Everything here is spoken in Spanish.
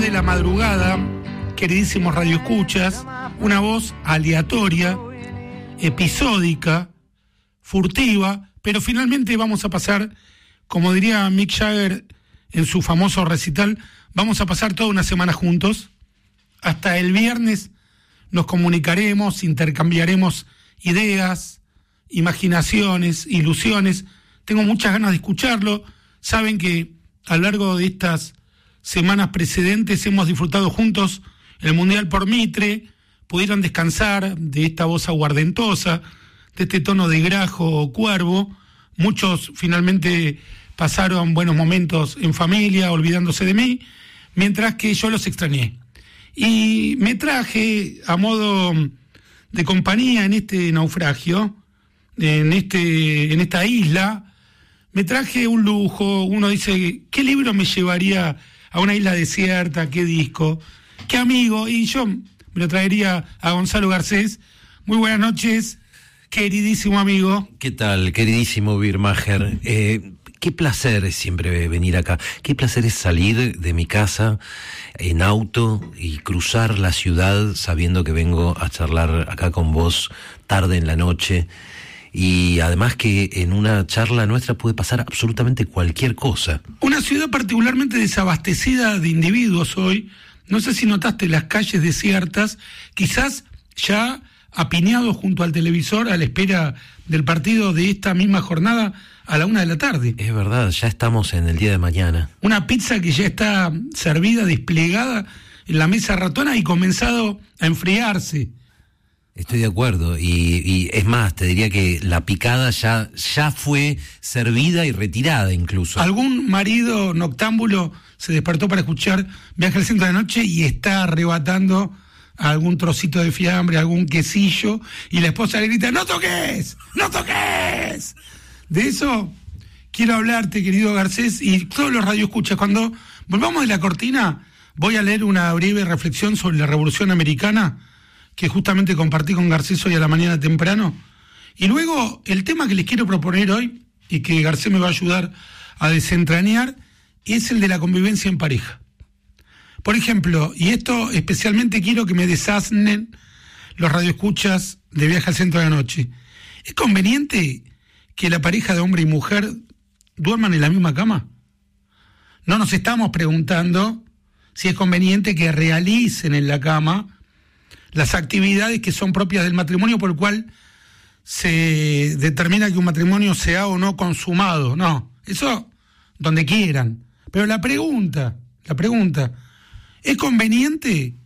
de la madrugada, queridísimos radioescuchas, una voz aleatoria, episódica, furtiva, pero finalmente vamos a pasar, como diría Mick Jagger en su famoso recital, vamos a pasar toda una semana juntos. Hasta el viernes nos comunicaremos, intercambiaremos ideas, imaginaciones, ilusiones. Tengo muchas ganas de escucharlo. Saben que a lo largo de estas semanas precedentes hemos disfrutado juntos el Mundial por Mitre, pudieron descansar de esta voz aguardentosa, de este tono de grajo o cuervo. Muchos finalmente pasaron buenos momentos en familia, olvidándose de mí, mientras que yo los extrañé. Y me traje, a modo de compañía en este naufragio, en esta isla, me traje un lujo. Uno dice, ¿qué libro me llevaría a una isla desierta? ¿Qué disco? ¿Qué amigo? Y yo me lo traería a Gonzalo Garcés. Muy buenas noches, queridísimo amigo. ¿Qué tal, queridísimo Birmacher? Qué placer es siempre venir acá. Qué placer es salir de mi casa en auto y cruzar la ciudad sabiendo que vengo a charlar acá con vos tarde en la noche. Y además que en una charla nuestra puede pasar absolutamente cualquier cosa. Una ciudad particularmente desabastecida de individuos hoy. No sé si notaste las calles desiertas, quizás ya apiñados junto al televisor a la espera del partido de esta misma jornada a la 1 p.m. Es verdad, ya estamos en el día de mañana. Una pizza que ya está servida, desplegada en la mesa ratona y comenzado a enfriarse. Estoy de acuerdo, y es más, te diría que la picada ya fue servida y retirada incluso. Algún marido noctámbulo se despertó para escuchar Viaje al Centro de la Noche y está arrebatando algún trocito de fiambre, algún quesillo, y la esposa le grita, ¡no toques! ¡No toques! De eso quiero hablarte, querido Garcés, y todos los radioescuchas. Cuando volvamos de la cortina, voy a leer una breve reflexión sobre la Revolución Americana, que justamente compartí con Garcés hoy a la mañana temprano. Y luego, el tema que les quiero proponer hoy, y que Garcés me va a ayudar a desentrañar, es el de la convivencia en pareja. Por ejemplo, y esto especialmente quiero que me desasnen los radioescuchas de Viaje al Centro de la Noche. ¿Es conveniente que la pareja de hombre y mujer duerman en la misma cama? No nos estamos preguntando si es conveniente que realicen en la cama las actividades que son propias del matrimonio, por el cual se determina que un matrimonio sea o no consumado. No, eso donde quieran. Pero la pregunta, ¿es conveniente